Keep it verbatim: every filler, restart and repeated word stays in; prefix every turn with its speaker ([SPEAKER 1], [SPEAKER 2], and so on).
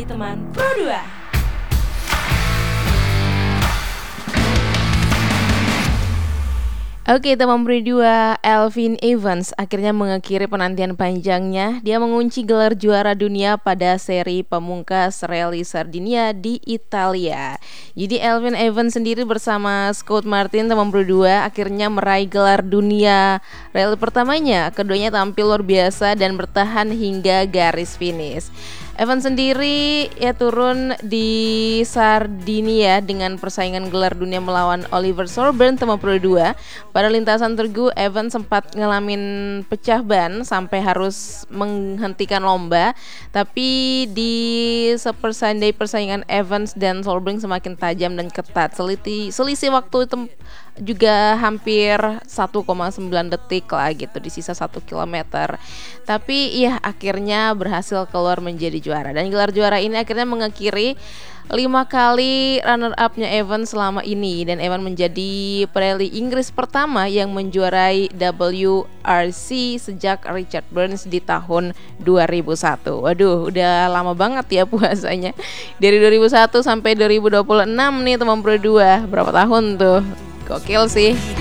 [SPEAKER 1] Teman Pro dua.
[SPEAKER 2] Oke, teman Pro dua, Elfyn Evans akhirnya mengakhiri penantian panjangnya. Dia mengunci gelar juara dunia pada seri pemungkas Rally Sardinia di Italia. Jadi Elfyn Evans sendiri bersama Scott Martin, teman Pro dua, akhirnya meraih gelar dunia rally pertamanya. Keduanya tampil luar biasa dan bertahan hingga garis finish. Evans sendiri ya turun di Sardinia dengan persaingan gelar dunia melawan Oliver Solberg, teman Pro dua. Pada lintasan tergu, Evans sempat ngalamin pecah ban sampai harus menghentikan lomba. Tapi di sepersandai persaingan Evans dan Solberg semakin tajam dan ketat. Seliti, selisih waktu tem- juga hampir satu koma sembilan detik lah gitu di sisa satu kilometer. Tapi ya akhirnya berhasil keluar menjadi juara. Dan gelar juara ini akhirnya mengakhiri lima kali runner up-nya Evans selama ini. Dan Evans menjadi rally Inggris pertama yang menjuarai W R C sejak Richard Burns di tahun dua ribu satu. Waduh, udah lama banget ya puasanya. Dari dua ribu satu sampai dua ribu dua puluh enam nih teman Pro dua. Berapa tahun tuh? Gokil sih.